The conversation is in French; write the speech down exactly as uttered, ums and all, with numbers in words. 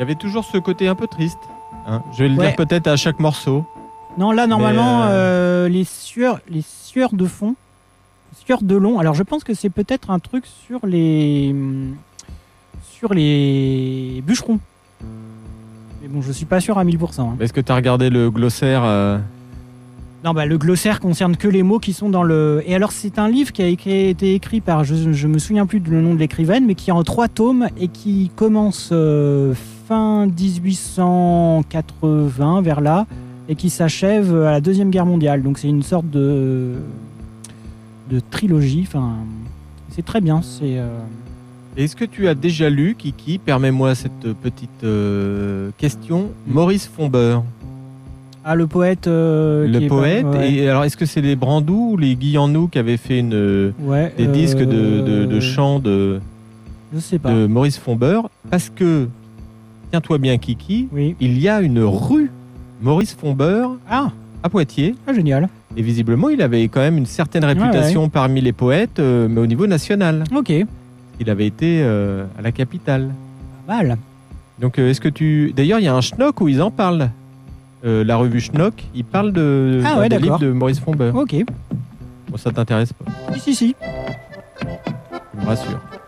y avait toujours ce côté un peu triste. Hein. Je vais le Ouais. dire peut-être à chaque morceau. Non, là, normalement, Mais, euh, les, sueurs, les sueurs de fond, sueurs de long. Alors, je pense que c'est peut-être un truc sur les, sur les bûcherons. Mais bon, je suis pas sûr à mille pour cent. Hein. Est-ce que tu as regardé le glossaire euh... Non, bah, le glossaire concerne que les mots qui sont dans le... Et alors, c'est un livre qui a écrit- été écrit par, je, je me souviens plus du nom de l'écrivaine, mais qui est en trois tomes et qui commence euh, fin dix-huit cent quatre-vingts, vers là, et qui s'achève à la Deuxième Guerre mondiale. Donc, c'est une sorte de, de trilogie. Enfin, c'est très bien. C'est... Euh... Est-ce que tu as déjà lu, Kiki, permets-moi cette petite euh, question, Maurice Fombeur? Ah, le poète. Euh, le qui est poète. pas... ouais. Et alors, est-ce que c'est les Brandou ou les Guyanou qui avaient fait une, Ouais, des euh, disques de, de, de chants de, Je sais pas. de Maurice Fombeur? Parce que, tiens-toi bien, Kiki, Oui. il y a une rue Maurice Fombeur Ah, à Poitiers. ah, génial. Et visiblement, il avait quand même une certaine réputation parmi les poètes, euh, mais au niveau national. Ok, Il avait été euh, à la capitale. pas mal. Donc, euh, est-ce que tu... D'ailleurs, il y a un schnock où ils en parlent. Euh, la revue Schnock, il parle de, Ah d'un ouais, des livres d'accord. de Maurice Fombeur. Ok, Bon, ça t'intéresse pas, si, si, si. tu me rassures.